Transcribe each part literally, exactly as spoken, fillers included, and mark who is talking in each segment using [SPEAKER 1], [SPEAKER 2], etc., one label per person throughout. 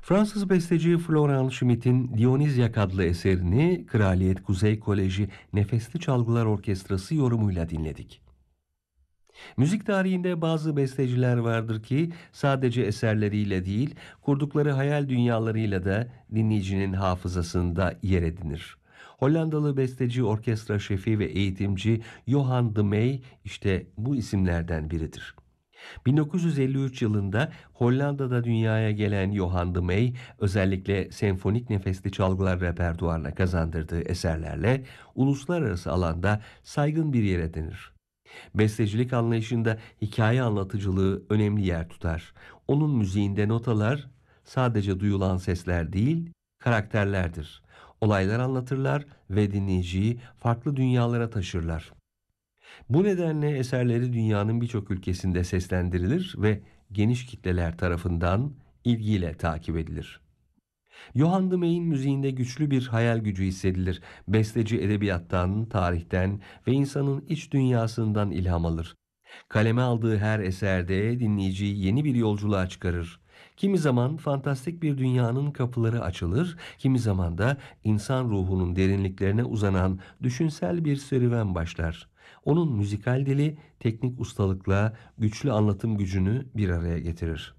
[SPEAKER 1] Fransız besteci Florent Schmidt'in Dionysiak adlı eserini Kraliyet Kuzey Koleji Nefesli Çalgılar Orkestrası yorumuyla dinledik. Müzik tarihinde bazı besteciler vardır ki sadece eserleriyle değil, kurdukları hayal dünyalarıyla da dinleyicinin hafızasında yer edinir. Hollandalı besteci, orkestra şefi ve eğitimci Johan de Meij işte bu isimlerden biridir. bin dokuz yüz elli üç yılında Hollanda'da dünyaya gelen Johan de Meij, özellikle senfonik nefesli çalgılar repertuarına kazandırdığı eserlerle uluslararası alanda saygın bir yer edinir. Bestecilik anlayışında hikaye anlatıcılığı önemli yer tutar. Onun müziğinde notalar sadece duyulan sesler değil, karakterlerdir. Olaylar anlatırlar ve dinleyiciyi farklı dünyalara taşırlar. Bu nedenle eserleri dünyanın birçok ülkesinde seslendirilir ve geniş kitleler tarafından ilgiyle takip edilir. Johann de Meij'in müziğinde güçlü bir hayal gücü hissedilir. Besteci edebiyattan, tarihten ve insanın iç dünyasından ilham alır. Kaleme aldığı her eserde dinleyiciyi yeni bir yolculuğa çıkarır. Kimi zaman fantastik bir dünyanın kapıları açılır, kimi zaman da insan ruhunun derinliklerine uzanan düşünsel bir serüven başlar. Onun müzikal dili, teknik ustalıkla güçlü anlatım gücünü bir araya getirir.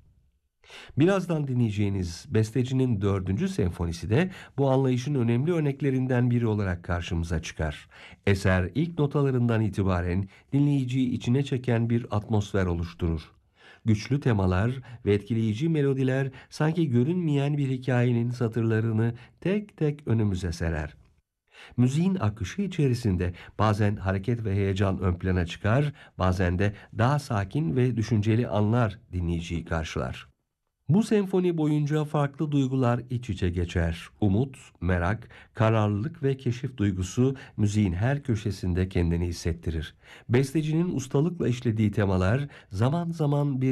[SPEAKER 1] Birazdan dinleyeceğiniz bestecinin dördüncü senfonisi de bu anlayışın önemli örneklerinden biri olarak karşımıza çıkar. Eser ilk notalarından itibaren dinleyiciyi içine çeken bir atmosfer oluşturur. Güçlü temalar ve etkileyici melodiler sanki görünmeyen bir hikayenin satırlarını tek tek önümüze serer. Müziğin akışı içerisinde bazen hareket ve heyecan ön plana çıkar, bazen de daha sakin ve düşünceli anlar dinleyiciyi karşılar. Bu senfoni boyunca farklı duygular iç içe geçer. Umut, merak, kararlılık ve keşif duygusu müziğin her köşesinde kendini hissettirir. Bestecinin ustalıkla işlediği temalar zaman zaman bir